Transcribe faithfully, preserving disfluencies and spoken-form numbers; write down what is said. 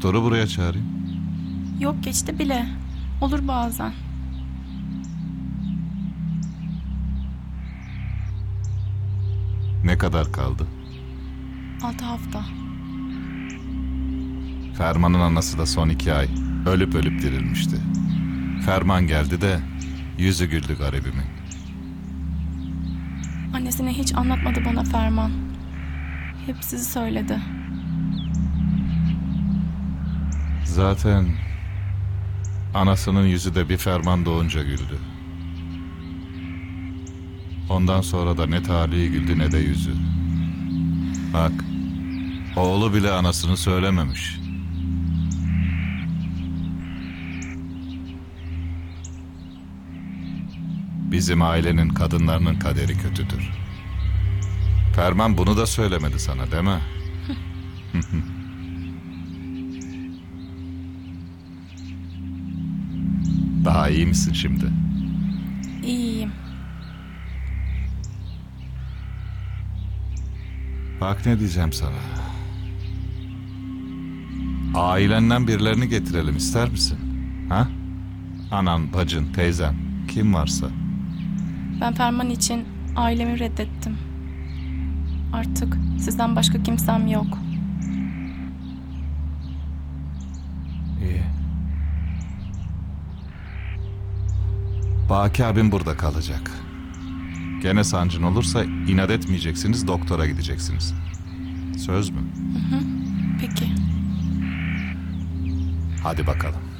doktoru buraya çağırayım. Yok, geçti bile. Olur bazen. Ne kadar kaldı? Altı hafta. Ferman'ın anası da son iki ay ölüp ölüp dirilmişti. Ferman geldi de yüzü güldü garibimin. Annesine hiç anlatmadı bana Ferman. Hep sizi söyledi. Zaten anasının yüzü de bir Ferman doğunca güldü. Ondan sonra da ne talihi güldü ne de yüzü. Bak, oğlu bile anasını söylememiş. Bizim ailenin kadınlarının kaderi kötüdür. Ferman bunu da söylemedi sana, değil mi? Daha iyi misin şimdi? İyiyim. Bak ne diyeceğim sana. Ailenden birilerini getirelim, ister misin? Ha? Anan, bacın, teyzen, kim varsa. Ben Ferman için ailemi reddettim. Artık sizden başka kimsem yok. İyi. Baki abim burada kalacak. Gene sancın olursa inat etmeyeceksiniz, doktora gideceksiniz. Söz mü? Peki. Hadi bakalım.